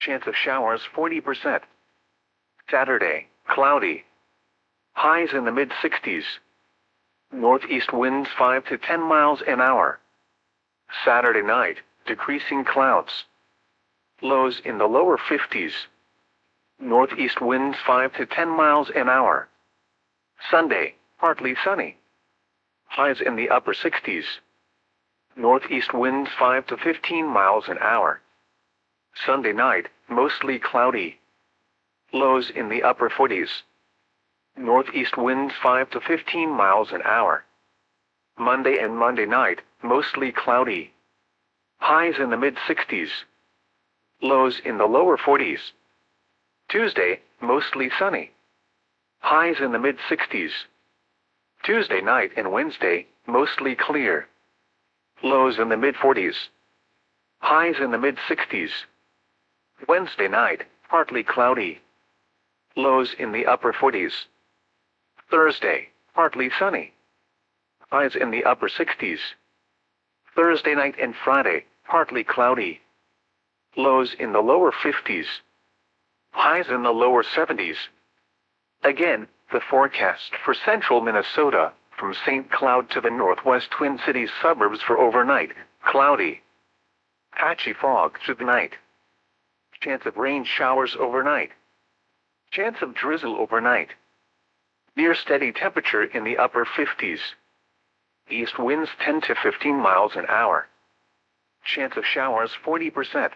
Chance of showers 40%. Saturday, cloudy. Highs in the mid-60s. Northeast winds 5 to 10 miles an hour. Saturday night, decreasing clouds. Lows in the lower 50s. Northeast winds 5 to 10 miles an hour. Sunday, partly sunny. Highs in the upper 60s. Northeast winds 5 to 15 miles an hour. Sunday night, mostly cloudy. Lows in the upper 40s. Northeast winds 5 to 15 miles an hour. Monday and Monday night, mostly cloudy. Highs in the mid-60s. Lows in the lower 40s. Tuesday, mostly sunny. Highs in the mid-60s. Tuesday night and Wednesday, mostly clear. Lows in the mid-40s. Highs in the mid-60s. Wednesday night, partly cloudy. Lows in the upper 40s. Thursday, partly sunny. Highs in the upper 60s. Thursday night and Friday, partly cloudy. Lows in the lower 50s. Highs in the lower 70s. Again, the forecast for central Minnesota, from St. Cloud to the northwest Twin Cities suburbs for overnight, cloudy. Patchy fog through the night. Chance of rain showers overnight. Chance of drizzle overnight. Near steady temperature in the upper 50s. East winds 10 to 15 miles an hour. Chance of showers 40%.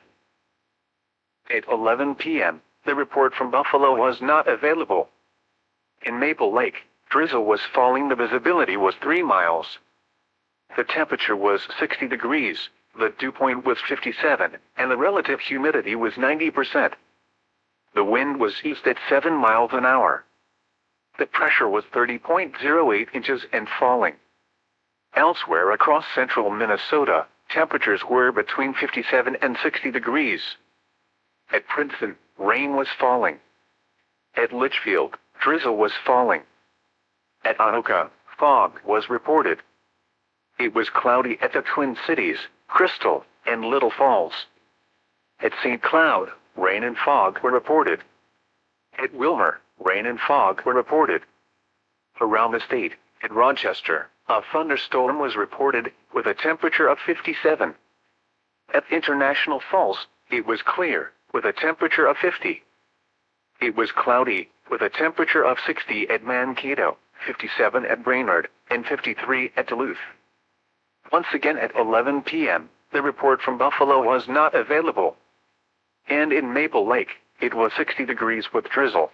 At 11 p.m., the report from Buffalo was not available. In Maple Lake, drizzle was falling. The visibility was 3 miles. The temperature was 60 degrees, the dew point was 57, and the relative humidity was 90%. The wind was east at 7 miles an hour. The pressure was 30.08 inches and falling. Elsewhere across central Minnesota, temperatures were between 57 and 60 degrees. At Princeton, rain was falling. At Litchfield, drizzle was falling. At Anoka, fog was reported. It was cloudy at the Twin Cities, Crystal, and Little Falls. At St. Cloud, rain and fog were reported. At Wilmer, rain and fog were reported. Around the state, at Rochester, a thunderstorm was reported with a temperature of 57. At International Falls, it was clear with a temperature of 50. It was cloudy with a temperature of 60 at Mankato, 57 at Brainerd, and 53 at Duluth. Once again at 11 p.m., the report from Buffalo was not available. And in Maple Lake, it was 60 degrees with drizzle.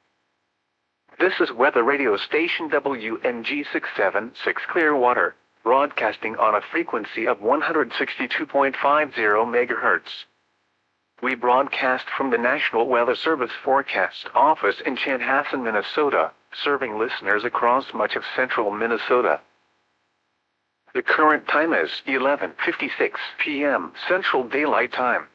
This is weather radio station WNG 676 Clearwater, broadcasting on a frequency of 162.50 MHz. We broadcast from the National Weather Service Forecast Office in Chanhassen, Minnesota, serving listeners across much of central Minnesota. The current time is 11:56 p.m. Central Daylight Time.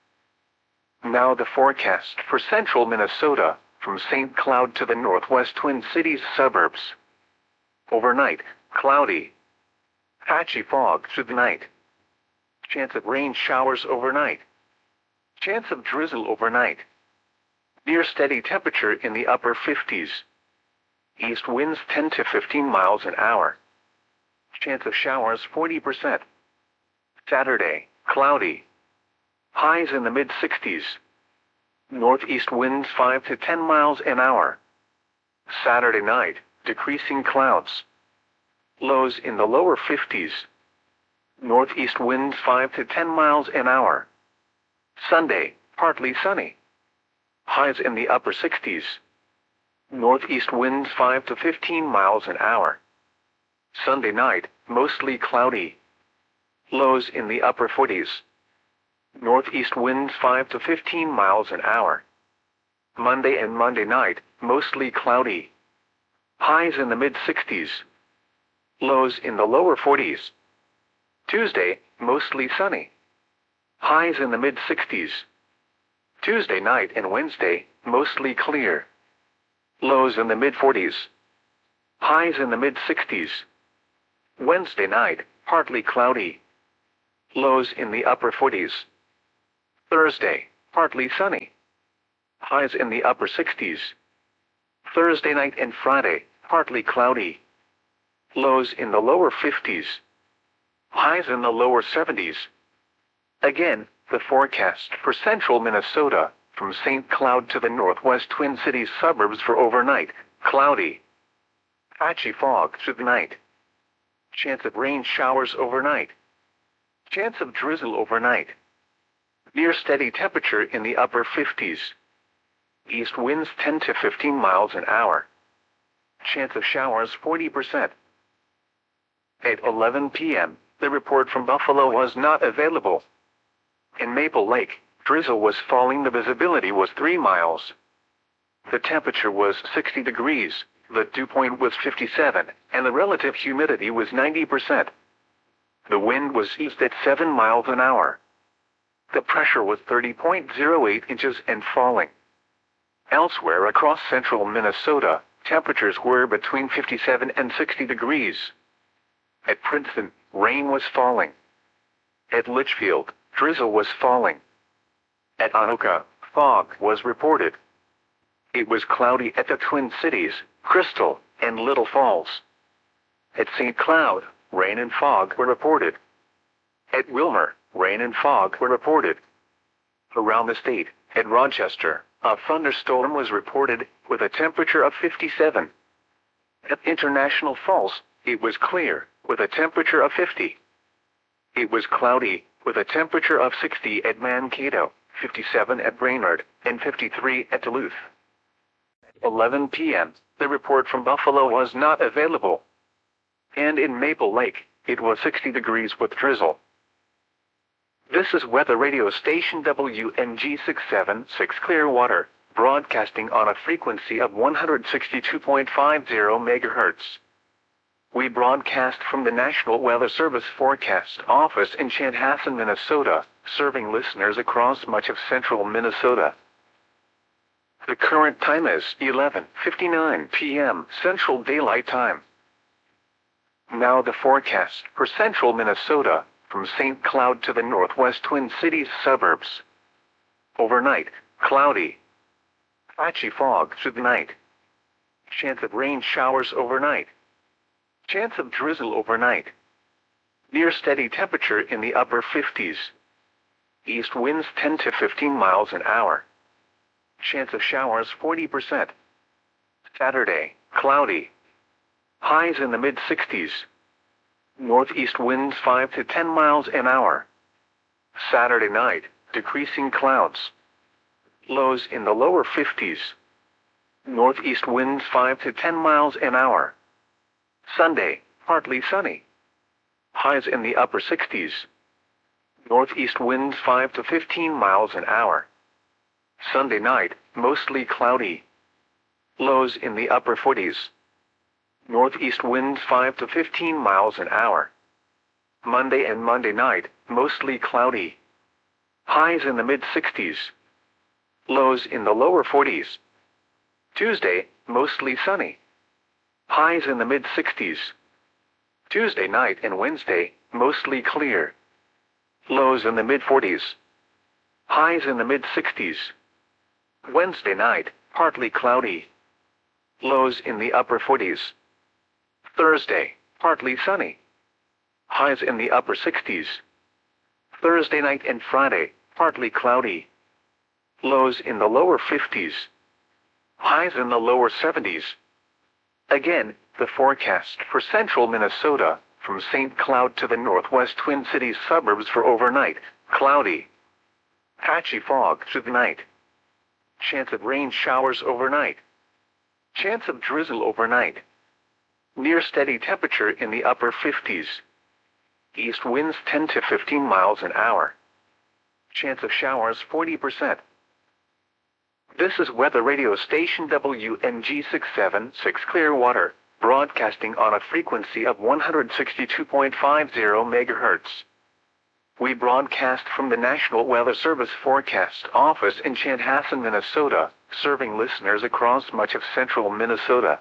Now the forecast for central Minnesota, from St. Cloud to the northwest Twin Cities suburbs. Overnight, cloudy. Patchy fog through the night. Chance of rain showers overnight. Chance of drizzle overnight. Near steady temperature in the upper 50s. East winds 10 to 15 miles an hour. Chance of showers 40%. Saturday, cloudy. Highs in the mid-60s. Northeast winds 5 to 10 miles an hour. Saturday night, decreasing clouds. Lows in the lower 50s. Northeast winds 5 to 10 miles an hour. Sunday, partly sunny. Highs in the upper 60s. Northeast winds 5 to 15 miles an hour. Sunday night, mostly cloudy. Lows in the upper 40s. Northeast winds 5 to 15 miles an hour. Monday and Monday night, mostly cloudy. Highs in the mid-60s. Lows in the lower 40s. Tuesday, mostly sunny. Highs in the mid-60s. Tuesday night and Wednesday, mostly clear. Lows in the mid-40s. Highs in the mid-60s. Wednesday night, partly cloudy. Lows in the upper 40s. Thursday, partly sunny. Highs in the upper 60s. Thursday night and Friday, partly cloudy. Lows in the lower 50s. Highs in the lower 70s. Again, the forecast for central Minnesota, from St. Cloud to the northwest Twin Cities suburbs for overnight, cloudy. Patchy fog through the night. Chance of rain showers overnight. Chance of drizzle overnight. Near steady temperature in the upper 50s. East winds 10 to 15 miles an hour. Chance of showers 40%. At 11 p.m., the report from Buffalo was not available. In Maple Lake, drizzle was falling. The visibility was 3 miles. The temperature was 60 degrees, the dew point was 57, and the relative humidity was 90%. The wind was east at 7 miles an hour. The pressure was 30.08 inches and falling. Elsewhere across central Minnesota, temperatures were between 57 and 60 degrees. At Princeton, rain was falling. At Litchfield, drizzle was falling. At Anoka, fog was reported. It was cloudy at the Twin Cities, Crystal, and Little Falls. At St. Cloud, rain and fog were reported. At Wilmer, rain and fog were reported. Around the state, at Rochester, a thunderstorm was reported, with a temperature of 57. At International Falls, it was clear, with a temperature of 50. It was cloudy, with a temperature of 60 at Mankato, 57 at Brainerd, and 53 at Duluth. At 11 p.m., the report from Buffalo was not available. And in Maple Lake, it was 60 degrees with drizzle. This is weather radio station WNG 676 Clearwater, broadcasting on a frequency of 162.50 MHz. We broadcast from the National Weather Service Forecast Office in Chanhassen, Minnesota, serving listeners across much of central Minnesota. The current time is 11:59 p.m. Central Daylight Time. Now the forecast for central Minnesota, from St. Cloud to the northwest Twin Cities suburbs. Overnight, cloudy. Patchy fog through the night. Chance of rain showers overnight. Chance of drizzle overnight. Near steady temperature in the upper 50s. East winds 10 to 15 miles an hour. Chance of showers 40%. Saturday, cloudy. Highs in the mid-60s. Northeast winds 5 to 10 miles an hour. Saturday night, decreasing clouds. Lows in the lower 50s. Northeast winds 5 to 10 miles an hour. Sunday, partly sunny. Highs in the upper 60s. Northeast winds 5 to 15 miles an hour. Sunday night, mostly cloudy. Lows in the upper 40s. Northeast winds 5 to 15 miles an hour. Monday and Monday night, mostly cloudy. Highs in the mid-60s. Lows in the lower 40s. Tuesday, mostly sunny. Highs in the mid-60s. Tuesday night and Wednesday, mostly clear. Lows in the mid-40s. Highs in the mid-60s. Wednesday night, partly cloudy. Lows in the upper 40s. Thursday, partly sunny. Highs in the upper 60s. Thursday night and Friday, partly cloudy. Lows in the lower 50s. Highs in the lower 70s. Again, the forecast for central Minnesota, from St. Cloud to the northwest Twin Cities suburbs for overnight, cloudy. Patchy fog through the night. Chance of rain showers overnight. Chance of drizzle overnight. Near steady temperature in the upper 50s. East winds 10 to 15 miles an hour. Chance of showers 40%. This is weather radio station WNG 676 Clearwater, broadcasting on a frequency of 162.50 MHz. We broadcast from the National Weather Service Forecast Office in Chanhassen, Minnesota, serving listeners across much of central Minnesota.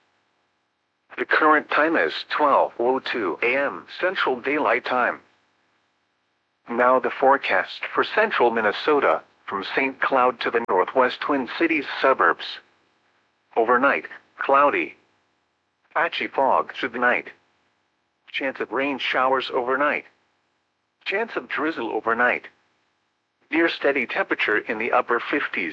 The current time is 12:02 a.m. Central Daylight Time. Now the forecast for central Minnesota, from St. Cloud to the northwest Twin Cities suburbs. Overnight, cloudy. Patchy fog through the night. Chance of rain showers overnight. Chance of drizzle overnight. Near steady temperature in the upper 50s.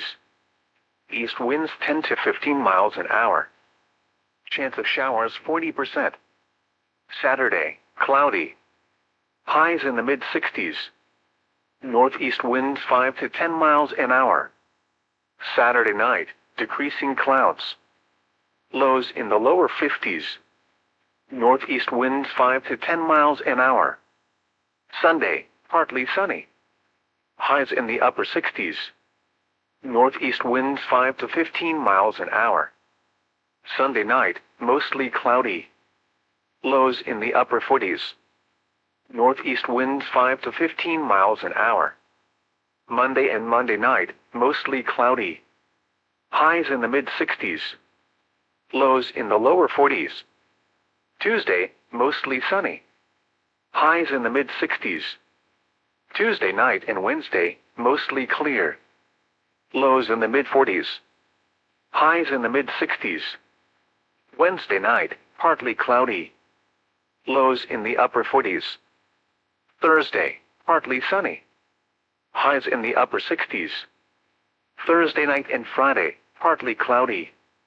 East winds 10 to 15 miles an hour. Chance of showers 40%. Saturday, cloudy. Highs in the mid-60s. Northeast winds 5 to 10 miles an hour. Saturday night, decreasing clouds. Lows in the lower 50s. Northeast winds 5 to 10 miles an hour. Sunday, partly sunny. Highs in the upper 60s. Northeast winds 5 to 15 miles an hour. Sunday night, mostly cloudy. Lows in the upper 40s. Northeast winds 5 to 15 miles an hour. Monday and Monday night, mostly cloudy. Highs in the mid-60s. Lows in the lower 40s. Tuesday, mostly sunny. Highs in the mid-60s. Tuesday night and Wednesday, mostly clear. Lows in the mid-40s. Highs in the mid-60s. Wednesday night, partly cloudy. Lows in the upper 40s. Thursday, partly sunny. Highs in the upper 60s. Thursday night and Friday, partly cloudy.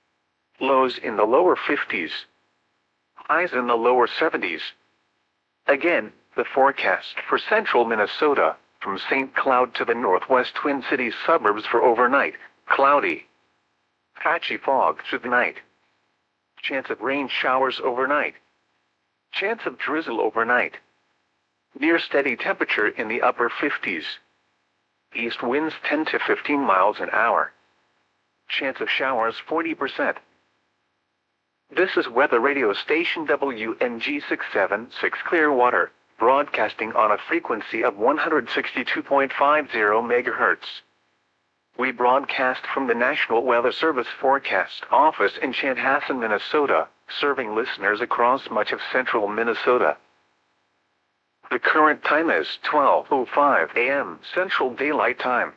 Lows in the lower 50s. Highs in the lower 70s. Again, the forecast for central Minnesota, from St. Cloud to the northwest Twin Cities suburbs for overnight, cloudy. Patchy fog through the night. Chance of rain showers overnight. Chance of drizzle overnight. Near steady temperature in the upper 50s. East winds 10 to 15 miles an hour. Chance of showers 40%. This is weather radio station WNG 676 Clearwater, broadcasting on a frequency of 162.50 MHz. We broadcast from the National Weather Service Forecast Office in Chanhassen, Minnesota, serving listeners across much of central Minnesota. The current time is 12:05 a.m. Central Daylight Time.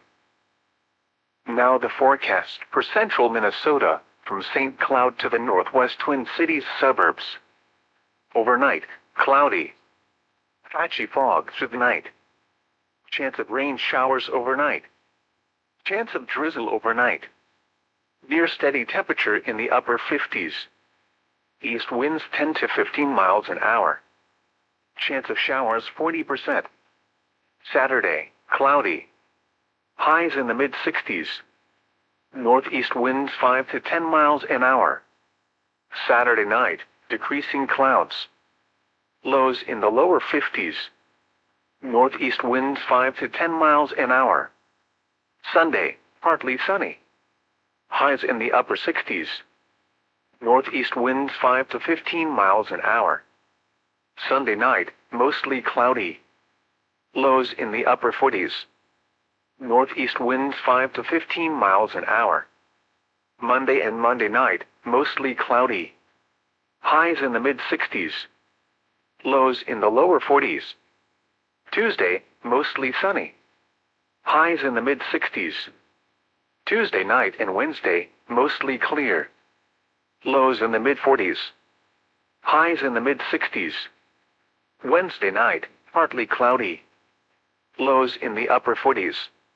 Now the forecast for central Minnesota, from St. Cloud to the northwest Twin Cities suburbs. Overnight, cloudy. Patchy fog through the night. Chance of rain showers overnight. Chance of drizzle overnight. Near steady temperature in the upper 50s. East winds 10 to 15 miles an hour. Chance of showers 40%. Saturday, cloudy. Highs in the mid-60s. Northeast winds 5 to 10 miles an hour. Saturday night, decreasing clouds. Lows in the lower 50s. Northeast winds 5 to 10 miles an hour. Sunday, partly sunny. Highs in the upper 60s. Northeast winds 5 to 15 miles an hour. Sunday night, mostly cloudy. Lows in the upper 40s. Northeast winds 5 to 15 miles an hour. Monday and Monday night, mostly cloudy. Highs in the mid-60s. Lows in the lower 40s. Tuesday, mostly sunny. Highs in the mid-60s. Tuesday night and Wednesday, mostly clear. Lows in the mid-40s. Highs in the mid-60s. Wednesday night, partly cloudy. Lows in the upper 40s.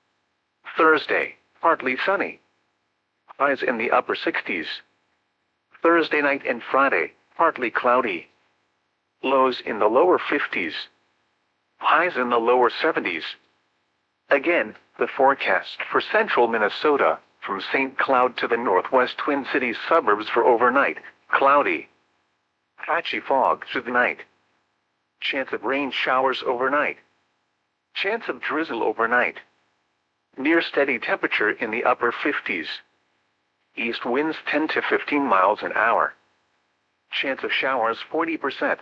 Thursday, partly sunny. Highs in the upper 60s. Thursday night and Friday, partly cloudy. Lows in the lower 50s. Highs in the lower 70s. Again, the forecast for central Minnesota, from St. Cloud to the northwest Twin Cities suburbs for overnight, cloudy. Patchy fog through the night. Chance of rain showers overnight. Chance of drizzle overnight. Near steady temperature in the upper 50s. East winds 10 to 15 miles an hour. Chance of showers 40%.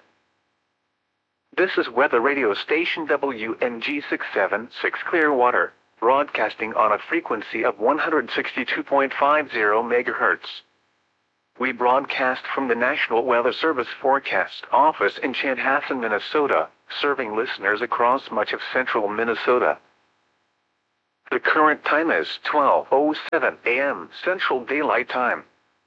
This is weather radio station WNG 676 Clearwater, broadcasting on a frequency of 162.50 MHz. We broadcast from the National Weather Service Forecast Office in Chanhassen, Minnesota, serving listeners across much of central Minnesota. The current time is 12:07 a.m. Central Daylight Time.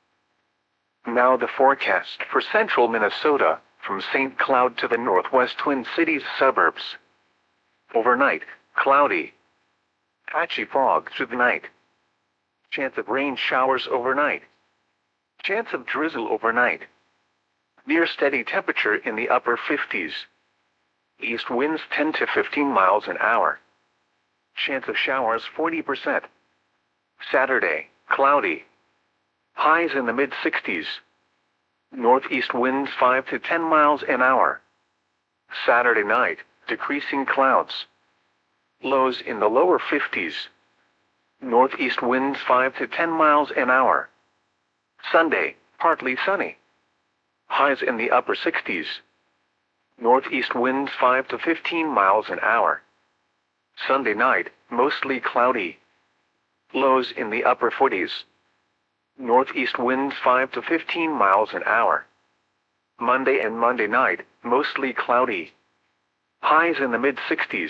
Now the forecast for central Minnesota, from St. Cloud to the northwest Twin Cities suburbs. Overnight, cloudy. Patchy fog through the night. Chance of rain showers overnight. Chance of drizzle overnight. Near steady temperature in the upper 50s. East winds 10 to 15 miles an hour. Chance of showers 40%. Saturday, cloudy. Highs in the mid-60s. Northeast winds 5 to 10 miles an hour. Saturday night, decreasing clouds. Lows in the lower 50s. Northeast winds 5 to 10 miles an hour. Sunday, partly sunny. Highs in the upper 60s. Northeast winds 5 to 15 miles an hour. Sunday night, mostly cloudy. Lows in the upper 40s. Northeast winds 5 to 15 miles an hour. Monday and Monday night, mostly cloudy. Highs in the mid-60s.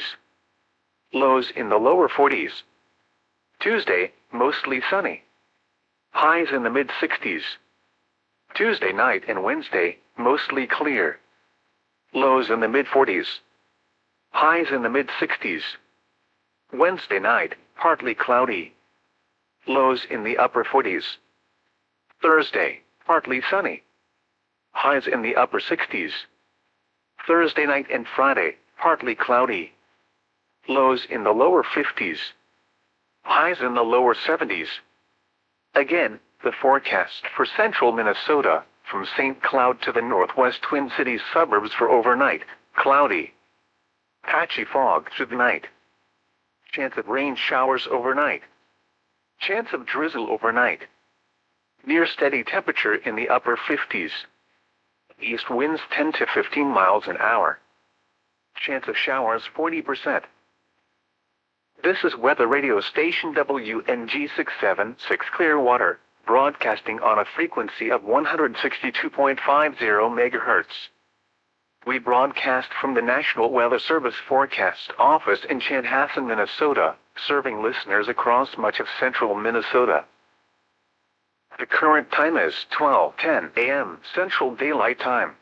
Lows in the lower 40s. Tuesday, mostly sunny. Highs in the mid-60s. Tuesday night and Wednesday, mostly clear. Lows in the mid-40s. Highs in the mid-60s. Wednesday night, partly cloudy. Lows in the upper 40s. Thursday, partly sunny. Highs in the upper 60s. Thursday night and Friday, partly cloudy. Lows in the lower 50s. Highs in the lower 70s. Again, the forecast for central Minnesota, from St. Cloud to the northwest Twin Cities suburbs for overnight, cloudy. Patchy fog through the night. Chance of rain showers overnight. Chance of drizzle overnight. Near steady temperature in the upper 50s. East winds 10 to 15 miles an hour. Chance of showers 40%. This is weather radio station WNG 676 Clearwater, broadcasting on a frequency of 162.50 MHz. We broadcast from the National Weather Service Forecast Office in Chanhassen, Minnesota, serving listeners across much of central Minnesota. The current time is 12:10 a.m. Central Daylight Time.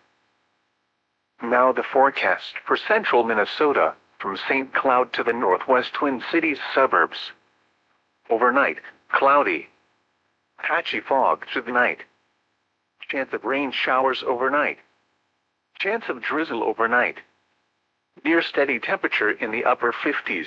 Now the forecast for central Minnesota, from St. Cloud to the northwest Twin Cities suburbs. Overnight, cloudy. Patchy fog through the night. Chance of rain showers overnight. Chance of drizzle overnight. Near steady temperature in the upper 50s.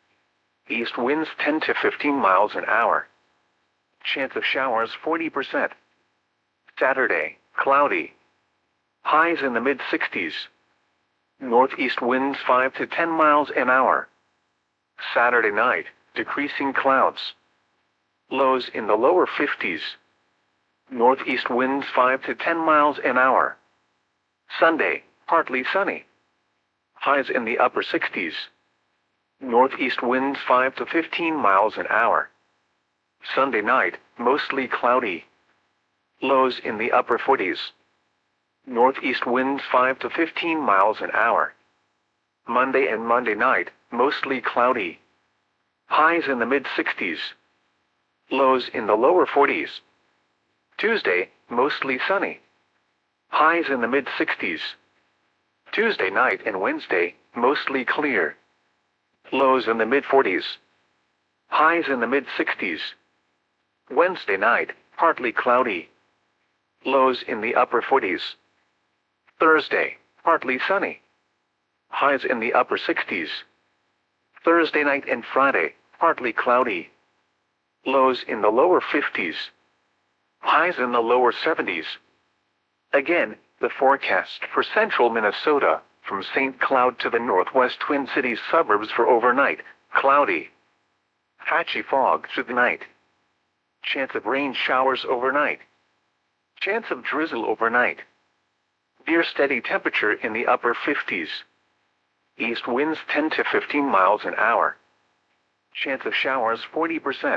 East winds 10 to 15 miles an hour. Chance of showers 40%. Saturday, cloudy. Highs in the mid-60s. Northeast winds 5 to 10 miles an hour. Saturday night, decreasing clouds. Lows in the lower 50s. Northeast winds 5 to 10 miles an hour. Sunday, partly sunny. Highs in the upper 60s. Northeast winds 5 to 15 miles an hour. Sunday night, mostly cloudy. Lows in the upper 40s. Northeast winds 5 to 15 miles an hour. Monday and Monday night, mostly cloudy. Highs in the mid-60s. Lows in the lower 40s. Tuesday, mostly sunny. Highs in the mid-60s. Tuesday night and Wednesday, mostly clear. Lows in the mid-40s. Highs in the mid-60s. Wednesday night, partly cloudy. Lows in the upper 40s. Thursday, partly sunny. Highs in the upper 60s. Thursday night and Friday, partly cloudy. Lows in the lower 50s. Highs in the lower 70s. Again, the forecast for central Minnesota, from St. Cloud to the northwest Twin Cities suburbs for overnight, cloudy. Patchy fog through the night. Chance of rain showers overnight. Chance of drizzle overnight. Near steady temperature in the upper 50s. East winds 10 to 15 miles an hour. Chance of showers 40%.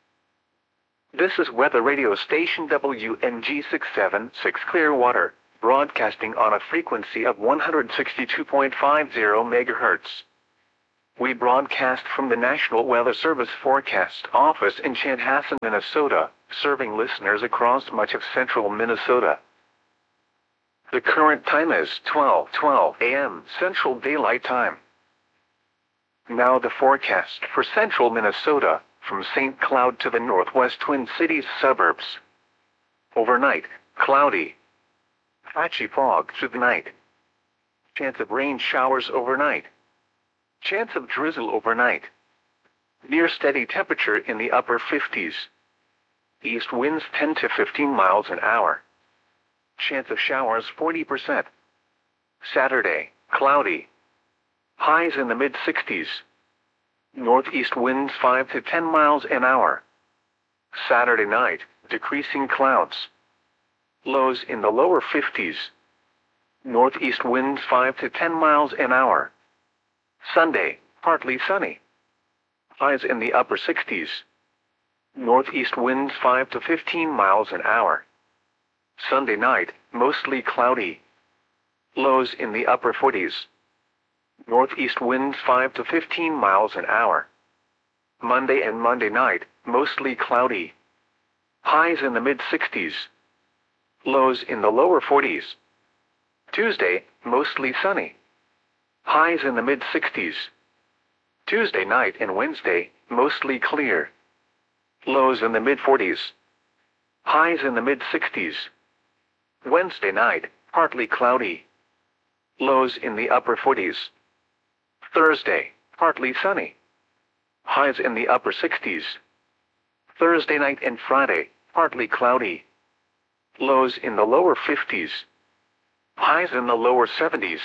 This is weather radio station WNG 676 Clearwater, broadcasting on a frequency of 162.50 MHz. We broadcast from the National Weather Service Forecast Office in Chanhassen, Minnesota, serving listeners across much of central Minnesota. The current time is 12:12 a.m. Central Daylight Time. Now the forecast for central Minnesota, from St. Cloud to the northwest Twin Cities suburbs. Overnight, cloudy. Patchy fog through the night. Chance of rain showers overnight. Chance of drizzle overnight. Near steady temperature in the upper 50s. East winds 10 to 15 miles an hour. Chance of showers 40%. Saturday, cloudy. Highs in the mid-60s. Northeast winds 5 to 10 miles an hour. Saturday night, decreasing clouds. Lows in the lower 50s. Northeast winds 5 to 10 miles an hour. Sunday, partly sunny. Highs in the upper 60s. Northeast winds 5 to 15 miles an hour. Sunday night, mostly cloudy. Lows in the upper 40s. Northeast winds 5 to 15 miles an hour. Monday and Monday night, mostly cloudy. Highs in the mid-60s. Lows in the lower 40s. Tuesday, mostly sunny. Highs in the mid-60s. Tuesday night and Wednesday, mostly clear. Lows in the mid-40s. Highs in the mid-60s. Wednesday night, partly cloudy. Lows in the upper 40s. Thursday, partly sunny. Highs in the upper 60s. Thursday night and Friday, partly cloudy. Lows in the lower 50s. Highs in the lower 70s.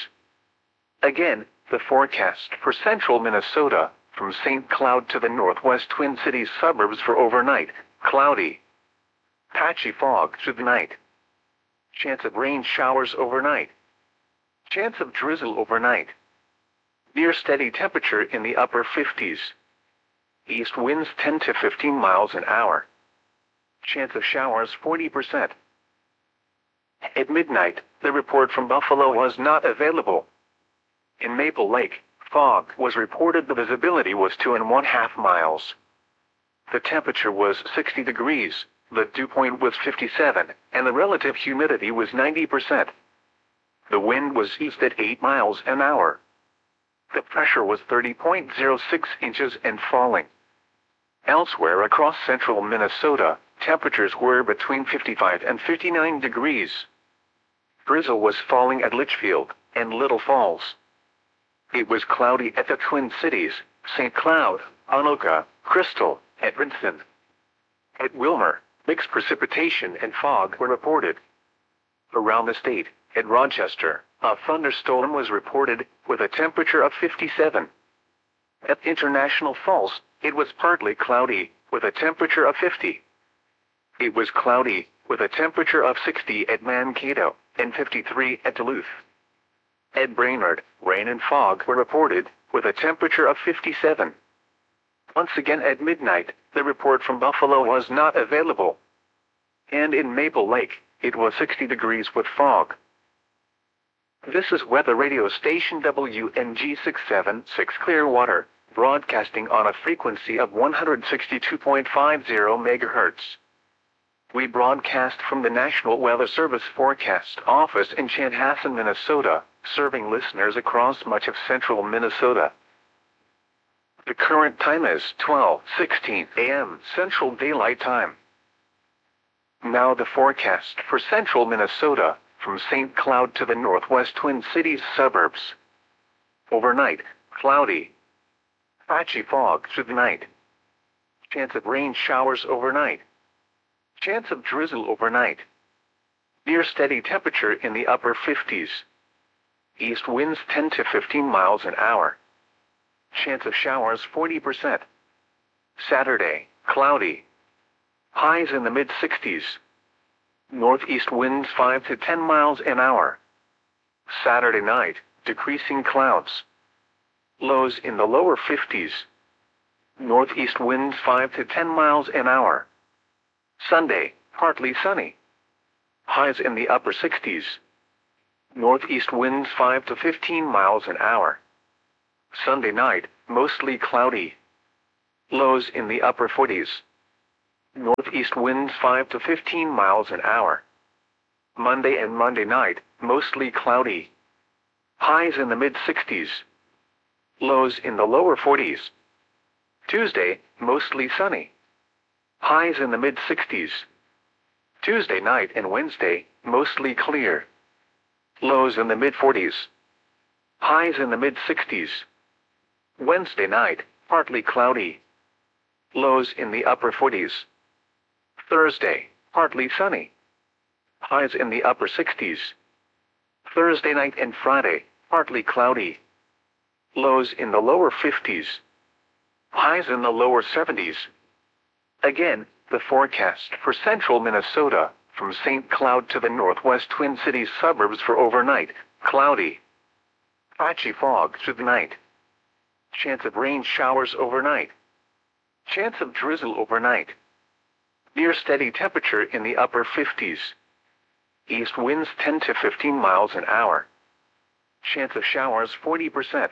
Again, the forecast for central Minnesota, from St. Cloud to the northwest Twin Cities suburbs for overnight, cloudy. Patchy fog through the night. Chance of rain showers overnight. Chance of drizzle overnight. Near steady temperature in the upper 50s. East winds 10 to 15 miles an hour. Chance of showers 40%. At midnight, the report from Buffalo was not available. In Maple Lake, fog was reported. The visibility was 2.5 miles. The temperature was 60 degrees, the dew point was 57, and the relative humidity was 90%. The wind was east at 8 miles an hour. The pressure was 30.06 inches and falling. Elsewhere across central Minnesota, temperatures were between 55 and 59 degrees. Drizzle was falling at Litchfield and Little Falls. It was cloudy at the Twin Cities, St. Cloud, Anoka, Crystal, Edmonton. At Wilmer, mixed precipitation and fog were reported. Around the state, at Rochester, a thunderstorm was reported, with a temperature of 57. At International Falls, it was partly cloudy, with a temperature of 50. It was cloudy, with a temperature of 60 at Mankato, and 53 at Duluth. At Brainerd, rain and fog were reported, with a temperature of 57. Once again at midnight, the report from Buffalo was not available. And in Maple Lake, it was 60 degrees with fog. This is weather radio station WNG 676 Clearwater, broadcasting on a frequency of 162.50 MHz. We broadcast from the National Weather Service Forecast Office in Chanhassen, Minnesota, serving listeners across much of central Minnesota. The current time is 12:16 a.m. Central Daylight Time. Now the forecast for central Minnesota, from St. Cloud to the northwest Twin Cities suburbs. Overnight, cloudy. Patchy fog through the night. Chance of rain showers overnight. Chance of drizzle overnight. Near steady temperature in the upper 50s. East winds 10 to 15 miles an hour. Chance of showers 40%. Saturday, cloudy. Highs in the mid-60s. Northeast winds 5 to 10 miles an hour. Saturday night, decreasing clouds. Lows in the lower 50s. Northeast winds 5 to 10 miles an hour. Sunday, partly sunny. Highs in the upper 60s. Northeast winds 5 to 15 miles an hour. Sunday night, mostly cloudy. Lows in the upper 40s. Northeast winds 5 to 15 miles an hour. Monday and Monday night, mostly cloudy. Highs in the mid-60s. Lows in the lower 40s. Tuesday, mostly sunny. Highs in the mid-60s. Tuesday night and Wednesday, mostly clear. Lows in the mid-40s. Highs in the mid-60s. Wednesday night, partly cloudy. Lows in the upper 40s. Thursday, partly sunny. Highs in the upper 60s. Thursday night and Friday, partly cloudy. Lows in the lower 50s. Highs in the lower 70s. Again, the forecast for central Minnesota, from St. Cloud to the northwest Twin Cities suburbs for overnight, cloudy. Patchy fog through the night. Chance of rain showers overnight. Chance of drizzle overnight. Near steady temperature in the upper 50s. East winds 10 to 15 miles an hour. Chance of showers 40%.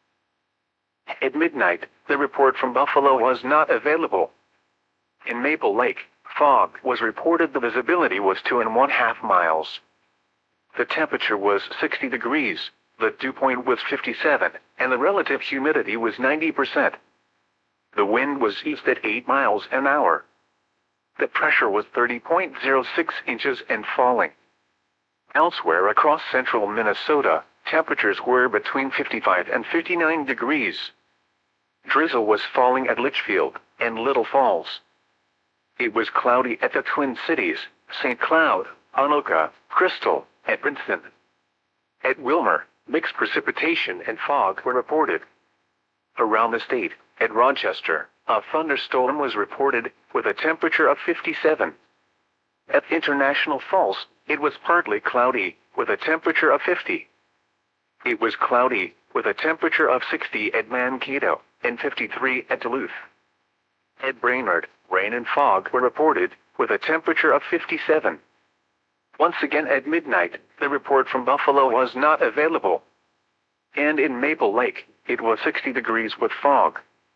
At midnight, the report from Buffalo was not available. In Maple Lake, fog was reported. The visibility was 2.5 miles. The temperature was 60 degrees, the dew point was 57, and the relative humidity was 90%. The wind was east at 8 miles an hour. The pressure was 30.06 inches and falling. Elsewhere across central Minnesota, temperatures were between 55 and 59 degrees. Drizzle was falling at Litchfield and Little Falls. It was cloudy at the Twin Cities, St. Cloud, Anoka, Crystal, and Princeton. At Wilmer, mixed precipitation and fog were reported. Around the state, at Rochester, a thunderstorm was reported, with a temperature of 57. At International Falls, it was partly cloudy, with a temperature of 50. It was cloudy, with a temperature of 60 at Mankato, and 53 at Duluth. At Brainerd, rain and fog were reported, with a temperature of 57. Once again at midnight, the report from Buffalo was not available. And in Maple Lake, it was 60 degrees with fog.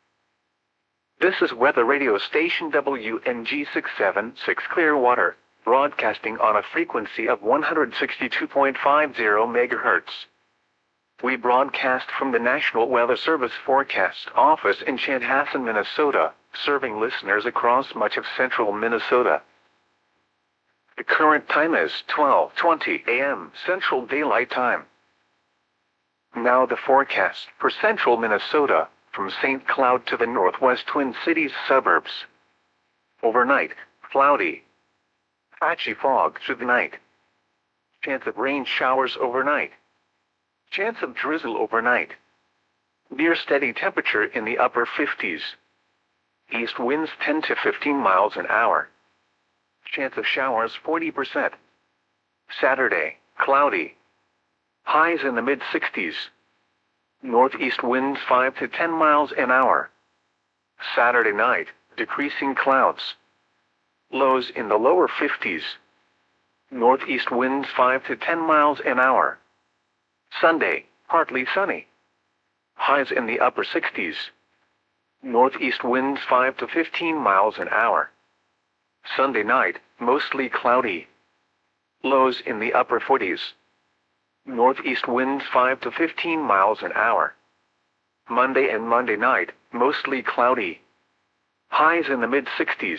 This is weather radio station WNG 676 Clearwater, broadcasting on a frequency of 162.50 MHz. We broadcast from the National Weather Service Forecast Office in Chanhassen, Minnesota, serving listeners across much of central Minnesota. The current time is 12:20 a.m. Central Daylight Time. Now the forecast for central Minnesota, from St. Cloud to the northwest Twin Cities suburbs. Overnight, cloudy. Patchy fog through the night. Chance of rain showers overnight. Chance of drizzle overnight. Near steady temperature in the upper 50s. East winds 10 to 15 miles an hour. Chance of showers 40%. Saturday, cloudy. Highs in the mid-60s. Northeast winds 5 to 10 miles an hour. Saturday night, decreasing clouds. Lows in the lower 50s. Northeast winds 5 to 10 miles an hour. Sunday, partly sunny. Highs in the upper 60s. Northeast winds 5 to 15 miles an hour. Sunday night, mostly cloudy. Lows in the upper 40s. Northeast winds 5 to 15 miles an hour. Monday and Monday night, mostly cloudy. Highs in the mid-60s.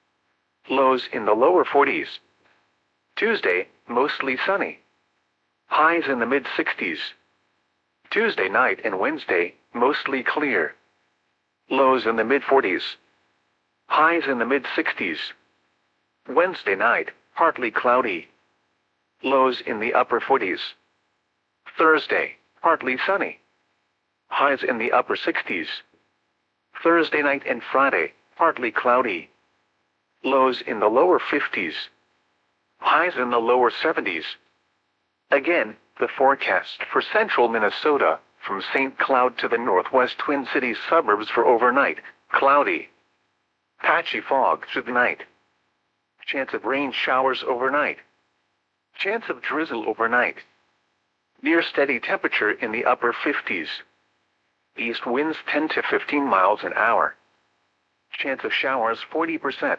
Lows in the lower 40s. Tuesday, mostly sunny. Highs in the mid-60s. Tuesday night and Wednesday, mostly clear. Lows in the mid-40s. Highs in the mid-60s. Wednesday night, partly cloudy. Lows in the upper 40s. Thursday, partly sunny. Highs in the upper 60s. Thursday night and Friday, partly cloudy. Lows in the lower 50s. Highs in the lower 70s. Again, the forecast for central Minnesota, from St. Cloud to the northwest Twin Cities suburbs for overnight, cloudy. Patchy fog through the night. Chance of rain showers overnight. Chance of drizzle overnight. Near steady temperature in the upper 50s. East winds 10 to 15 miles an hour. Chance of showers 40%.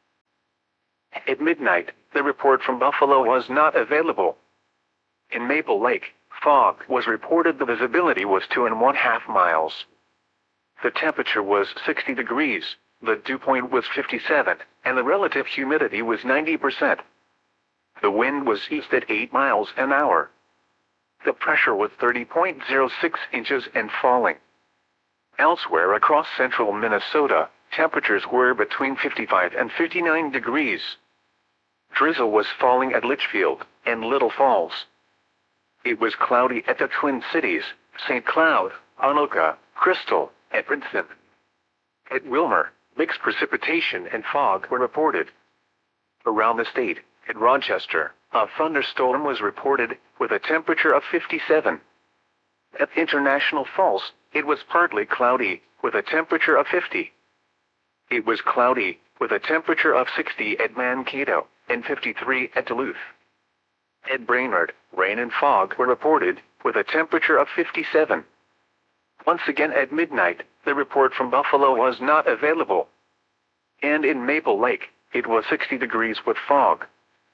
At midnight, the report from Buffalo was not available. In Maple Lake, fog was reported. The visibility was 2.5 miles. The temperature was 60 degrees, the dew point was 57, and the relative humidity was 90%. The wind was east at 8 miles an hour. The pressure was 30.06 inches and falling. Elsewhere across central Minnesota, temperatures were between 55 and 59 degrees. Drizzle was falling at Litchfield and Little Falls. It was cloudy at the Twin Cities, St. Cloud, Anoka, Crystal, and Princeton. At Wilmer, mixed precipitation and fog were reported. Around the state, at Rochester, a thunderstorm was reported with a temperature of 57. At International Falls, it was partly cloudy with a temperature of 50. It was cloudy with a temperature of 60 at Mankato and 53 at Duluth. At Brainerd, rain and fog were reported with a temperature of 57. Once again at midnight, the report from Buffalo was not available. And in Maple Lake, it was 60 degrees with fog.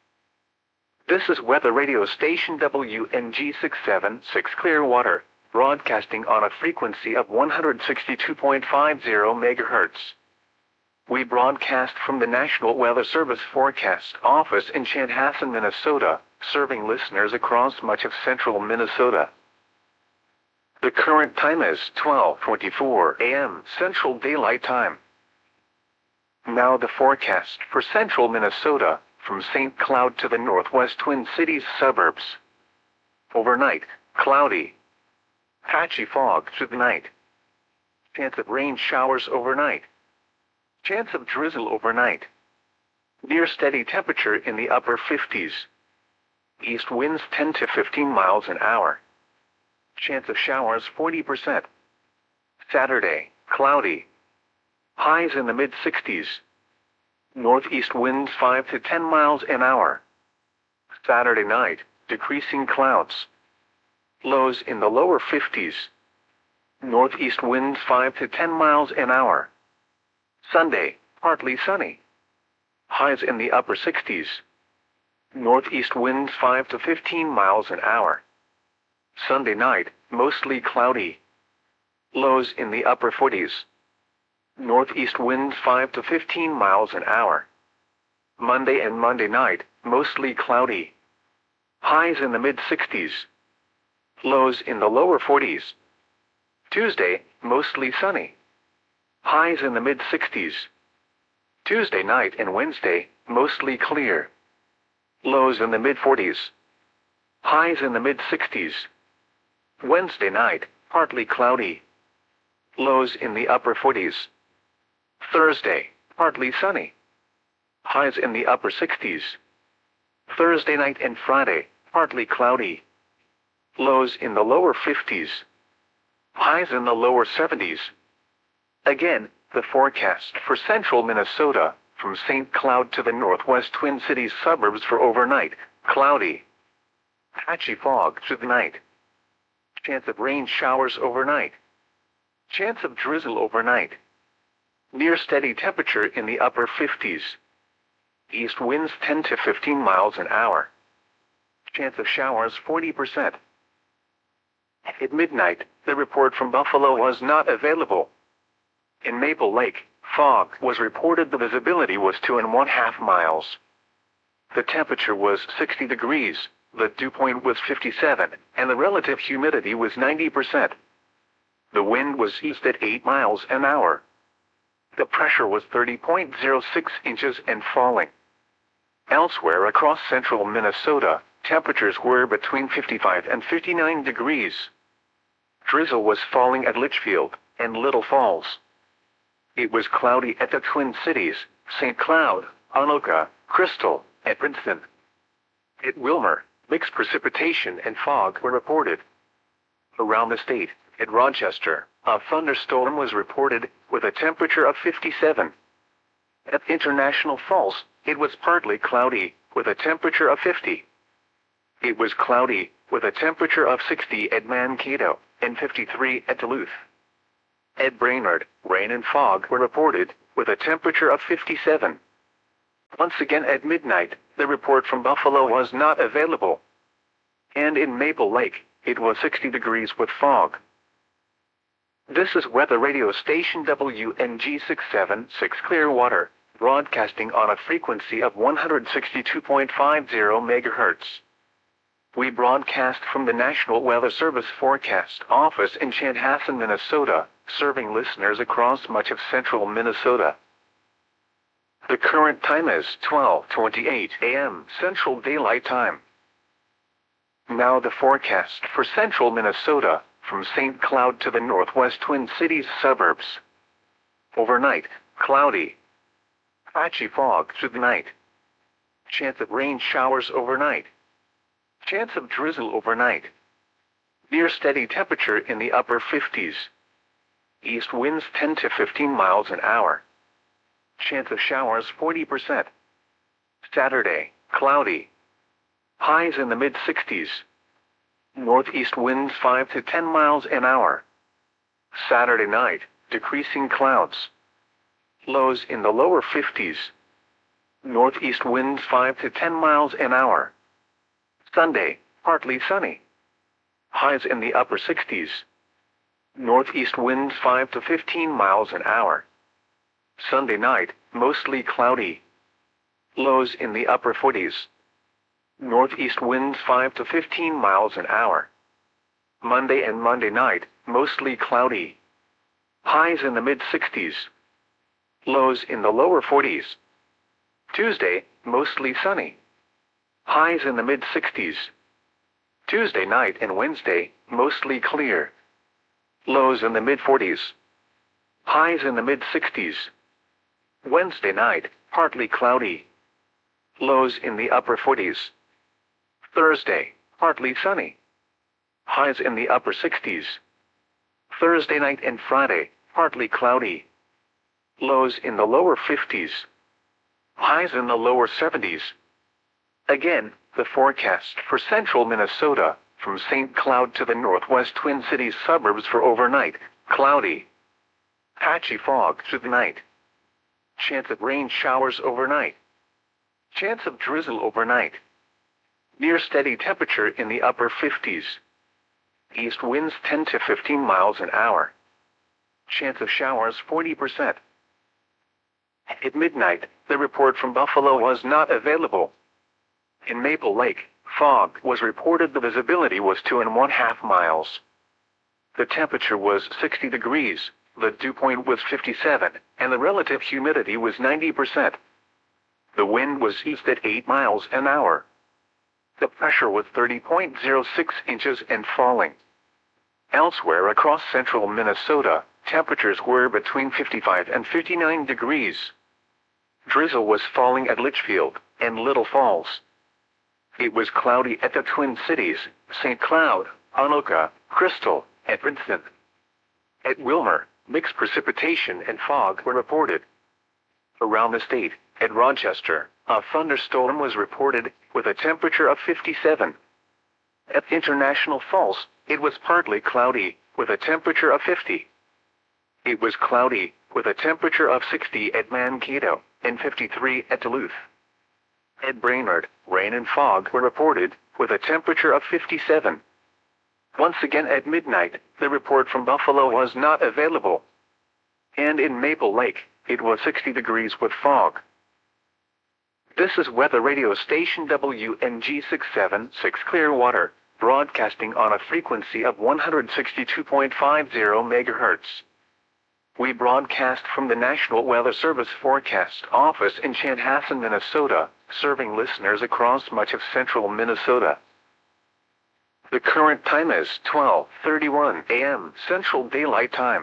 This is weather radio station WNG 676 Clearwater, broadcasting on a frequency of 162.50 MHz. We broadcast from the National Weather Service Forecast Office in Chanhassen, Minnesota, serving listeners across much of central Minnesota. The current time is 12:24 a.m. Central Daylight Time. Now the forecast for central Minnesota, from St. Cloud to the northwest Twin Cities suburbs. Overnight, cloudy. Patchy fog through the night. Chance of rain showers overnight. Chance of drizzle overnight. Near steady temperature in the upper 50s. East winds 10 to 15 miles an hour. Chance of showers 40%. Saturday, cloudy. Highs in the mid-60s. Northeast winds 5 to 10 miles an hour. Saturday night, decreasing clouds. Lows in the lower 50s. Northeast winds 5 to 10 miles an hour. Sunday, partly sunny. Highs in the upper 60s. Northeast winds 5 to 15 miles an hour. Sunday night, mostly cloudy. Lows in the upper 40s. Northeast winds 5 to 15 miles an hour. Monday and Monday night, mostly cloudy. Highs in the mid-60s. Lows in the lower 40s. Tuesday, mostly sunny. Highs in the mid-60s. Tuesday night and Wednesday, mostly clear. Lows in the mid-40s. Highs in the mid-60s. Wednesday night, partly cloudy. Lows in the upper 40s. Thursday, partly sunny. Highs in the upper 60s. Thursday night and Friday, partly cloudy. Lows in the lower 50s. Highs in the lower 70s. Again, the forecast for central Minnesota, from St. Cloud to the northwest Twin Cities suburbs for overnight, cloudy. Patchy fog through the night. Chance of rain showers overnight. Chance of drizzle overnight. Near steady temperature in the upper 50s. East winds 10 to 15 miles an hour. Chance of showers 40%. At midnight, the report from Buffalo was not available. In Maple Lake, fog was reported. The visibility was 2.5 miles. The temperature was 60 degrees, the dew point was 57, and the relative humidity was 90%. The wind was east at 8 miles an hour. The pressure was 30.06 inches and falling. Elsewhere across central Minnesota, temperatures were between 55 and 59 degrees. Drizzle was falling at Litchfield and Little Falls. It was cloudy at the Twin Cities, St. Cloud, Anoka, Crystal, and Princeton. At Wilmer, mixed precipitation and fog were reported. Around the state, at Rochester, a thunderstorm was reported with a temperature of 57. At International Falls, it was partly cloudy with a temperature of 50. It was cloudy with a temperature of 60 at Mankato and 53 at Duluth. At Brainerd, rain and fog were reported, with a temperature of 57. Once again at midnight, the report from Buffalo was not available. And in Maple Lake, it was 60 degrees with fog. This is weather radio station WNG676 Clearwater, broadcasting on a frequency of 162.50 MHz. We broadcast from the National Weather Service Forecast Office in Chanhassen, Minnesota, serving listeners across much of central Minnesota. The current time is 12:28 a.m. Central Daylight Time. Now the forecast for central Minnesota, from St. Cloud to the northwest Twin Cities suburbs. Overnight, cloudy. Patchy fog through the night. Chance of rain showers overnight. Chance of drizzle overnight. Near steady temperature in the upper 50s. East winds 10 to 15 miles an hour. Chance of showers 40%. Saturday, cloudy. Highs in the mid-60s. Northeast winds 5 to 10 miles an hour. Saturday night, decreasing clouds. Lows in the lower 50s. Northeast winds 5 to 10 miles an hour. Sunday, partly sunny. Highs in the upper 60s. Northeast winds 5 to 15 miles an hour. Sunday night, mostly cloudy. Lows in the upper 40s. Northeast winds 5 to 15 miles an hour. Monday and Monday night, mostly cloudy. Highs in the mid-60s. Lows in the lower 40s. Tuesday, mostly sunny. Highs in the mid-60s. Tuesday night and Wednesday, mostly clear. Lows in the mid-40s. Highs in the mid-60s. Wednesday night, partly cloudy. Lows in the upper 40s. Thursday, partly sunny. Highs in the upper 60s. Thursday night and Friday, partly cloudy. Lows in the lower 50s. Highs in the lower 70s. Again, the forecast for central Minnesota, from St. Cloud to the northwest Twin Cities suburbs for overnight, cloudy. Patchy fog through the night. Chance of rain showers overnight. Chance of drizzle overnight. Near steady temperature in the upper 50s. East winds 10 to 15 miles an hour. Chance of showers 40%. At midnight, the report from Buffalo was not available. In Maple Lake, fog was reported. The visibility was 2.5 miles. The temperature was 60 degrees, the dew point was 57, and the relative humidity was 90%. The wind was east at 8 miles an hour. The pressure was 30.06 inches and falling. Elsewhere across central Minnesota, temperatures were between 55 and 59 degrees. Drizzle was falling at Litchfield and Little Falls. It was cloudy at the Twin Cities, St. Cloud, Anoka, Crystal, and Princeton. At Wilmer, mixed precipitation and fog were reported. Around the state, at Rochester, a thunderstorm was reported, with a temperature of 57. At International Falls, it was partly cloudy, with a temperature of 50. It was cloudy, with a temperature of 60 at Mankato, and 53 at Duluth. At Brainerd, rain and fog were reported, with a temperature of 57. Once again at midnight, the report from Buffalo was not available. And in Maple Lake, it was 60 degrees with fog. This is weather radio station WNG676 Clearwater, broadcasting on a frequency of 162.50 MHz. We broadcast from the National Weather Service Forecast Office in Chanhassen, Minnesota, serving listeners across much of central Minnesota. The current time is 12:31 a.m. Central Daylight Time.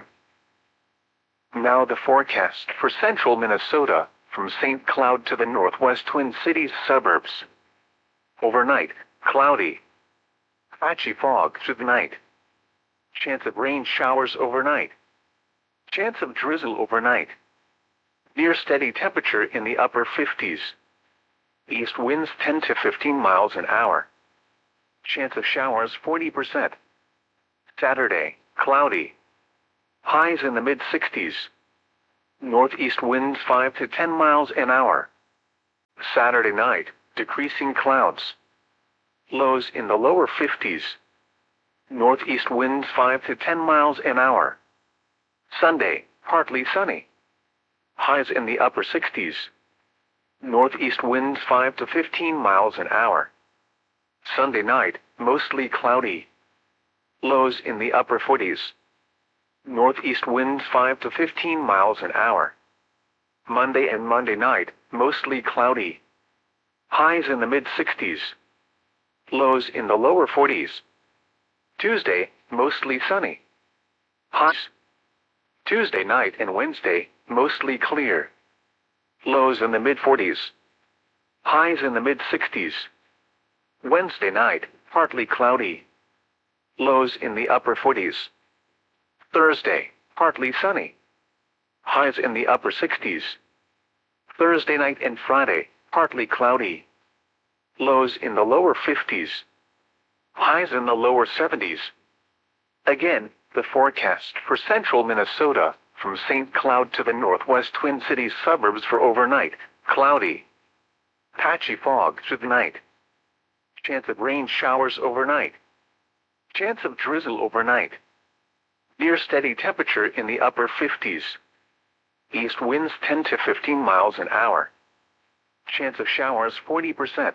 Now the forecast for central Minnesota, from St. Cloud to the northwest Twin Cities suburbs. Overnight, cloudy. Patchy fog through the night. Chance of rain showers overnight. Chance of drizzle overnight. Near steady temperature in the upper 50s. East winds 10 to 15 miles an hour. Chance of showers 40%. Saturday, cloudy. Highs in the mid-60s. Northeast winds 5 to 10 miles an hour. Saturday night, decreasing clouds. Lows in the lower 50s. Northeast winds 5 to 10 miles an hour. Sunday, partly sunny. Highs in the upper 60s. Northeast winds 5 to 15 miles an hour. Sunday night, mostly cloudy. Lows in the upper 40s. Northeast winds 5 to 15 miles an hour. Monday and Monday night, mostly cloudy. Highs in the mid-60s. Lows in the lower 40s. Tuesday, mostly sunny. Highs. Tuesday night and Wednesday, mostly clear. Lows in the mid-40s. Highs in the mid-60s. Wednesday night, partly cloudy. Lows in the upper 40s. Thursday, partly sunny. Highs in the upper 60s. Thursday night and Friday, partly cloudy. Lows in the lower 50s. Highs in the lower 70s. Again, the forecast for central Minnesota, from St. Cloud to the northwest Twin Cities suburbs for overnight, cloudy. Patchy fog through the night. Chance of rain showers overnight. Chance of drizzle overnight. Near steady temperature in the upper 50s. East winds 10 to 15 miles an hour. Chance of showers 40%.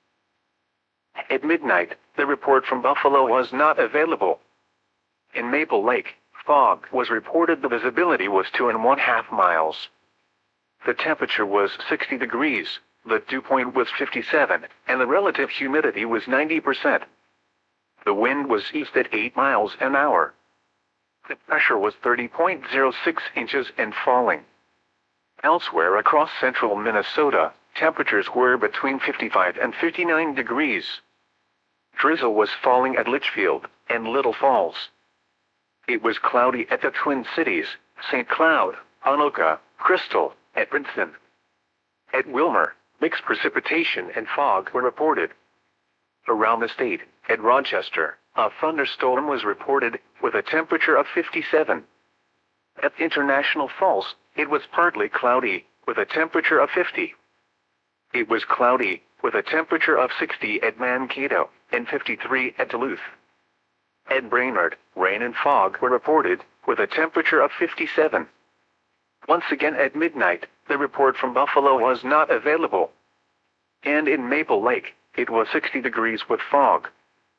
At midnight, the report from Buffalo was not available. In Maple Lake, fog was reported. The visibility was 2.5 miles. The temperature was 60 degrees, the dew point was 57, and the relative humidity was 90%. The wind was east at 8 miles an hour. The pressure was 30.06 inches and falling. Elsewhere across central Minnesota, temperatures were between 55 and 59 degrees. Drizzle was falling at Litchfield and Little Falls. It was cloudy at the Twin Cities, St. Cloud, Anoka, Crystal, at Princeton. At Wilmer, mixed precipitation and fog were reported. Around the state, at Rochester, a thunderstorm was reported, with a temperature of 57. At International Falls, it was partly cloudy, with a temperature of 50. It was cloudy, with a temperature of 60 at Mankato, and 53 at Duluth. At Brainerd, rain and fog were reported, with a temperature of 57. Once again at midnight, the report from Buffalo was not available. And in Maple Lake, it was 60 degrees with fog.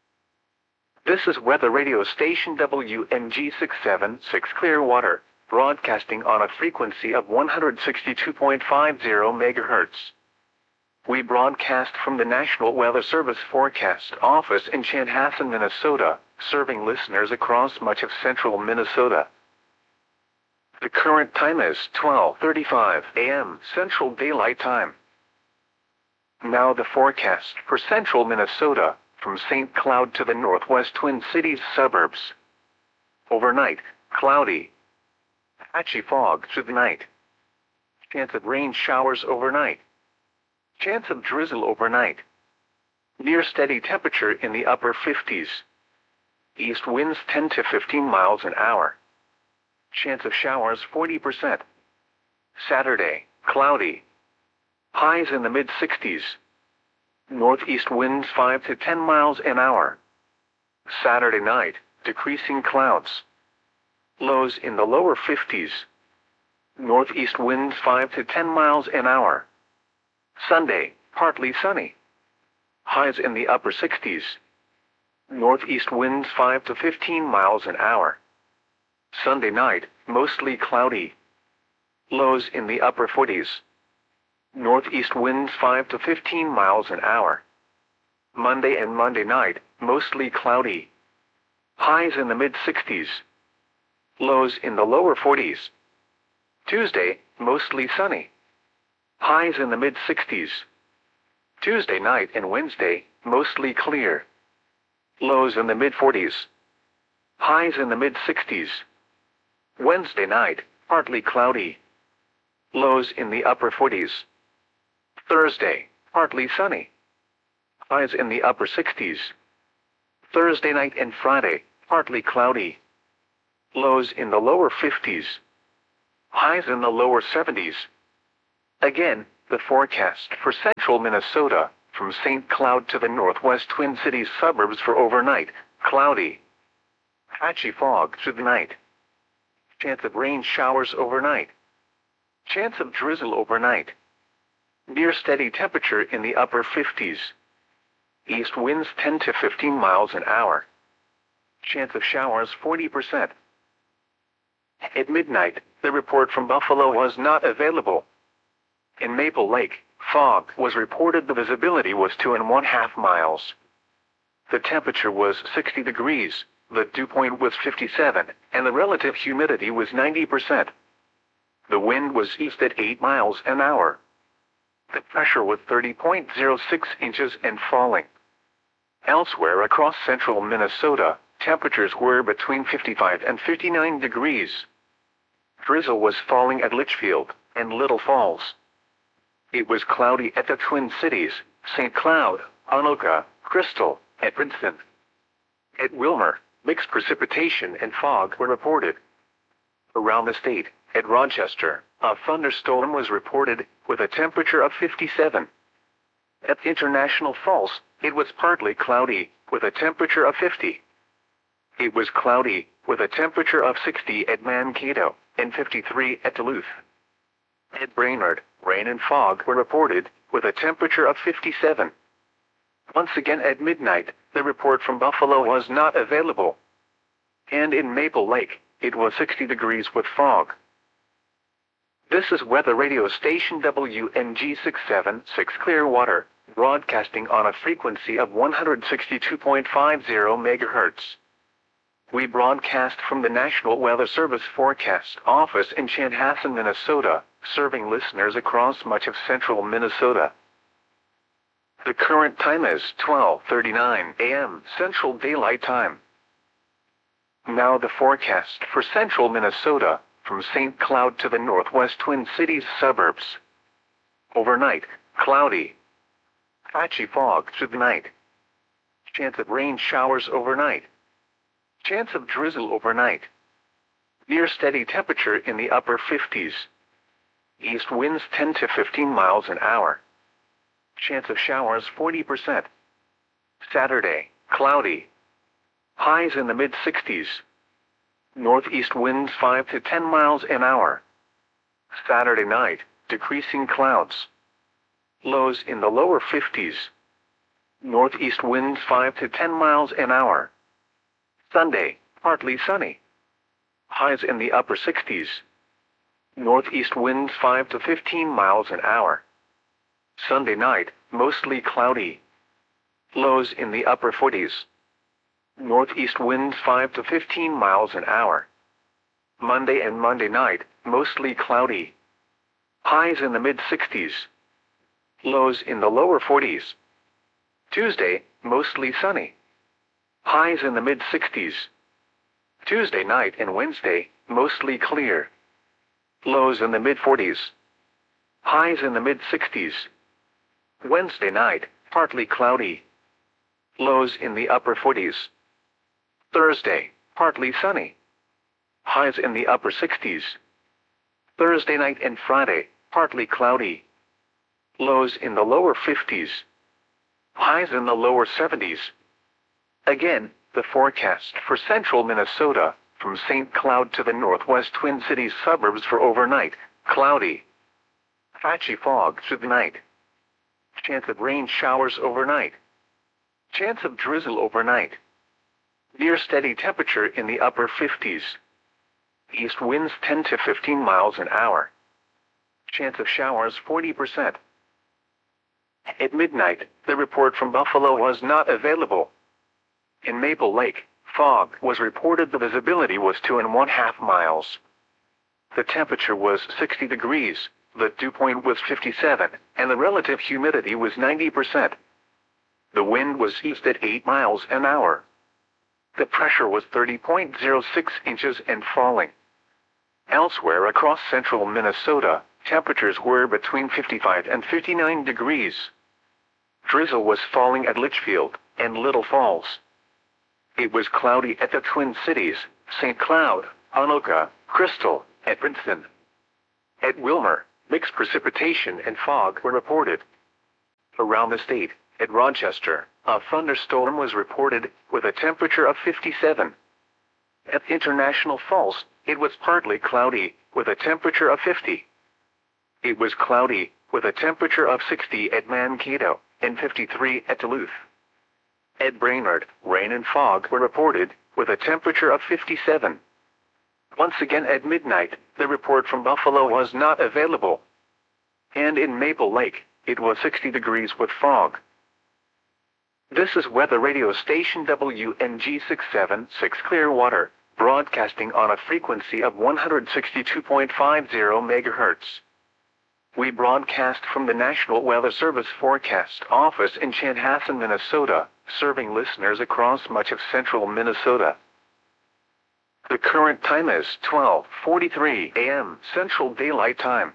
This is weather radio station WMG 676 Clearwater, broadcasting on a frequency of 162.50 MHz. We broadcast from the National Weather Service Forecast Office in Chanhassen, Minnesota, serving listeners across much of central Minnesota. The current time is 12:35 a.m. Central Daylight Time. Now the forecast for central Minnesota, from St. Cloud to the northwest Twin Cities suburbs. Overnight, cloudy. Patchy fog through the night. Chance of rain showers overnight. Chance of drizzle overnight. Near steady temperature in the upper 50s. East winds 10 to 15 miles an hour. Chance of showers 40%. Saturday, cloudy. Highs in the mid-60s. Northeast winds 5 to 10 miles an hour. Saturday night, decreasing clouds. Lows in the lower 50s. Northeast winds 5 to 10 miles an hour. Sunday, partly sunny. Highs in the upper 60s. Northeast winds 5 to 15 miles an hour. Sunday night, mostly cloudy. Lows in the upper 40s. Northeast winds 5 to 15 miles an hour. Monday and Monday night, mostly cloudy. Highs in the mid-60s. Lows in the lower 40s. Tuesday, mostly sunny. Highs in the mid-60s. Tuesday night and Wednesday, mostly clear. Lows in the mid-40s. Highs in the mid-60s. Wednesday night, partly cloudy. Lows in the upper 40s. Thursday, partly sunny. Highs in the upper 60s. Thursday night and Friday, partly cloudy. Lows in the lower 50s. Highs in the lower 70s. Again, the forecast for central Minnesota, from St. Cloud to the northwest Twin Cities suburbs for overnight: cloudy, patchy fog through the night. Chance of rain showers overnight. Chance of drizzle overnight. Near steady temperature in the upper 50s. East winds 10 to 15 miles an hour. Chance of showers 40%. At midnight, the report from Buffalo was not available. In Maple Lake, fog was reported. The visibility was 2.5 miles. The temperature was 60 degrees, the dew point was 57, and the relative humidity was 90%. The wind was east at 8 miles an hour. The pressure was 30.06 inches and falling. Elsewhere across central Minnesota, temperatures were between 55 and 59 degrees. Drizzle was falling at Litchfield and Little Falls. It was cloudy at the Twin Cities, St. Cloud, Anoka, Crystal, and Princeton. At Wilmer, mixed precipitation and fog were reported. Around the state, at Rochester, a thunderstorm was reported, with a temperature of 57. At International Falls, it was partly cloudy, with a temperature of 50. It was cloudy, with a temperature of 60 at Mankato, and 53 at Duluth. At Brainerd, rain and fog were reported, with a temperature of 57. Once again at midnight, the report from Buffalo was not available. And in Maple Lake, it was 60 degrees with fog. This is weather radio station WNG 676 Clearwater, broadcasting on a frequency of 162.50 MHz. We broadcast from the National Weather Service Forecast Office in Chanhassen, Minnesota, serving listeners across much of central Minnesota. The current time is 12:39 a.m. Central Daylight Time. Now the forecast for central Minnesota, from St. Cloud to the northwest Twin Cities suburbs. Overnight, cloudy. Patchy fog through the night. Chance of rain showers overnight. Chance of drizzle overnight. Near steady temperature in the upper 50s. East winds 10 to 15 miles an hour. Chance of showers 40%. Saturday, cloudy. Highs in the mid-60s. Northeast winds 5 to 10 miles an hour. Saturday night, decreasing clouds. Lows in the lower 50s. Northeast winds 5 to 10 miles an hour. Sunday, partly sunny. Highs in the upper 60s. Northeast winds 5 to 15 miles an hour. Sunday night, mostly cloudy. Lows in the upper 40s. Northeast winds 5 to 15 miles an hour. Monday and Monday night, mostly cloudy. Highs in the mid-60s. Lows in the lower 40s. Tuesday, mostly sunny. Highs in the mid-60s. Tuesday night and Wednesday, mostly clear. Lows in the mid-40s. Highs in the mid-60s. Wednesday night, partly cloudy. Lows in the upper 40s. Thursday, partly sunny. Highs in the upper 60s. Thursday night and Friday, partly cloudy. Lows in the lower 50s. Highs in the lower 70s. Again, the forecast for central Minnesota, from St. Cloud to the northwest Twin Cities suburbs for overnight: cloudy. Patchy fog through the night. Chance of rain showers overnight. Chance of drizzle overnight. Near steady temperature in the upper 50s. East winds 10 to 15 miles an hour. Chance of showers 40%. At midnight, the report from Buffalo was not available. In Maple Lake, fog was reported. The visibility was 2.5 miles. The temperature was 60 degrees, the dew point was 57, and the relative humidity was 90%. The wind was east at 8 miles an hour. The pressure was 30.06 inches and falling. Elsewhere across central Minnesota, temperatures were between 55 and 59 degrees. Drizzle was falling at Litchfield and Little Falls. It was cloudy at the Twin Cities, St. Cloud, Anoka, Crystal, and Princeton. At Wilmer, mixed precipitation and fog were reported. Around the state, at Rochester, a thunderstorm was reported with a temperature of 57. At International Falls, it was partly cloudy with a temperature of 50. It was cloudy with a temperature of 60 at Mankato and 53 at Duluth. At Brainerd, rain and fog were reported with a temperature of 57. Once again at midnight, the report from Buffalo was not available. And in Maple Lake, it was 60 degrees with fog. This is weather radio station WNG 676 Clearwater, broadcasting on a frequency of 162.50 MHz. We broadcast from the National Weather Service Forecast Office in Chanhassen, Minnesota, serving listeners across much of central Minnesota. The current time is 12:43 a.m. Central Daylight Time.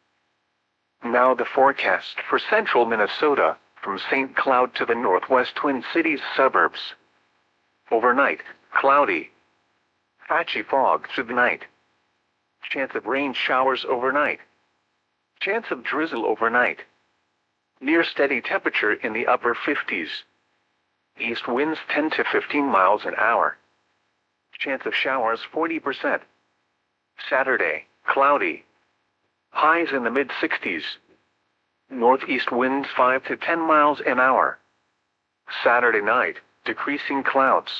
Now the forecast for central Minnesota, from St. Cloud to the northwest Twin Cities suburbs. Overnight, cloudy. Patchy fog through the night. Chance of rain showers overnight. Chance of drizzle overnight. Near steady temperature in the upper 50s. East winds 10 to 15 miles an hour. Chance of showers 40%. Saturday, cloudy. Highs in the mid-60s. Northeast winds 5 to 10 miles an hour. Saturday night, decreasing clouds.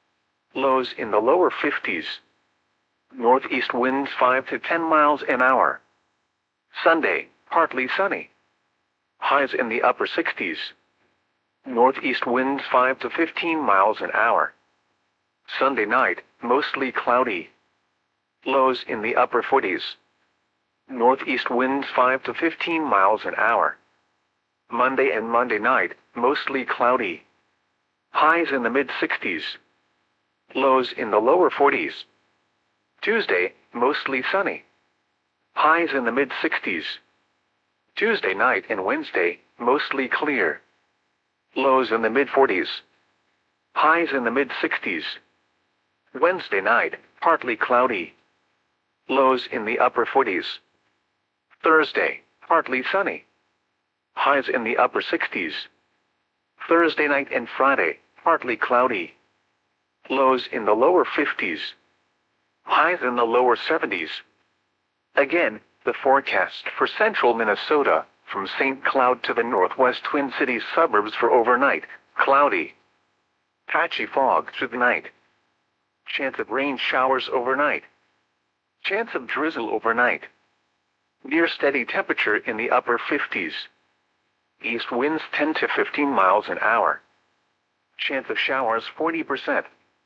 Lows in the lower 50s. Northeast winds 5 to 10 miles an hour. Sunday, partly sunny. Highs in the upper 60s. Northeast winds 5 to 15 miles an hour. Sunday night, mostly cloudy. Lows in the upper 40s. Northeast winds 5 to 15 miles an hour. Monday and Monday night, mostly cloudy. Highs in the mid-60s. Lows in the lower 40s. Tuesday, mostly sunny. Highs in the mid-60s. Tuesday night and Wednesday, mostly clear. Lows in the mid-40s. Highs in the mid-60s. Wednesday night, partly cloudy. Lows in the upper 40s. Thursday, partly sunny. Highs in the upper 60s. Thursday night and Friday, partly cloudy. Lows in the lower 50s. Highs in the lower 70s. Again, the forecast for central Minnesota, from St. Cloud to the northwest Twin Cities suburbs for overnight, cloudy. Patchy fog through the night. Chance of rain showers overnight. Chance of drizzle overnight. Near steady temperature in the upper 50s. East winds 10 to 15 miles an hour. Chance of showers 40%.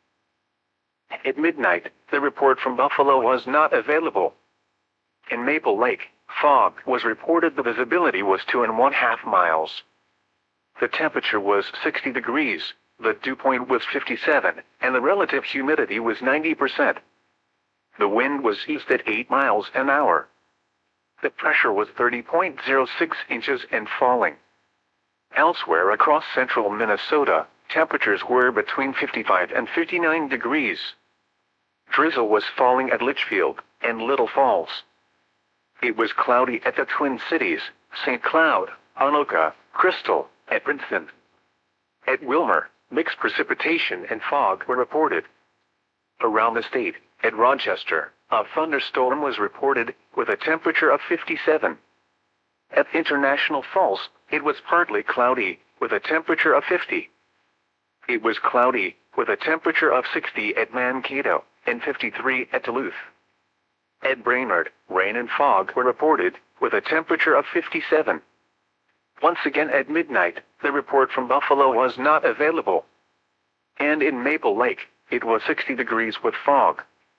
At midnight, the report from Buffalo was not available. In Maple Lake, fog was reported. The visibility was 2.5 miles. The temperature was 60 degrees, the dew point was 57, and the relative humidity was 90%. The wind was east at 8 miles an hour. The pressure was 30.06 inches and falling. Elsewhere across central Minnesota, temperatures were between 55 and 59 degrees. Drizzle was falling at Litchfield and Little Falls. It was cloudy at the Twin Cities, St. Cloud, Anoka, Crystal, and Princeton. At Wilmer, mixed precipitation and fog were reported. Around the state, at Rochester, a thunderstorm was reported with a temperature of 57. At International Falls, it was partly cloudy with a temperature of 50. It was cloudy with a temperature of 60 at Mankato and 53 at Duluth. At Brainerd, rain and fog were reported with a temperature of 57. Once again at midnight, the report from Buffalo was not available. And in Maple Lake, it was 60 degrees with fog.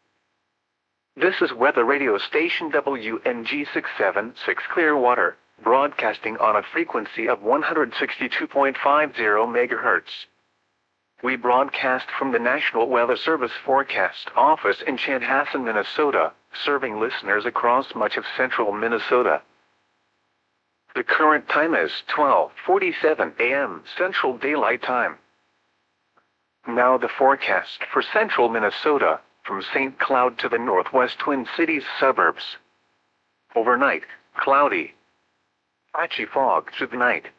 This is weather radio station WNG 676 Clearwater, broadcasting on a frequency of 162.50 MHz. We broadcast from the National Weather Service Forecast Office in Chanhassen, Minnesota, serving listeners across much of central Minnesota. The current time is 12:47 a.m. Central Daylight Time. Now the forecast for central Minnesota, from St. Cloud to the northwest Twin Cities suburbs. Overnight, cloudy. Patchy fog through the night.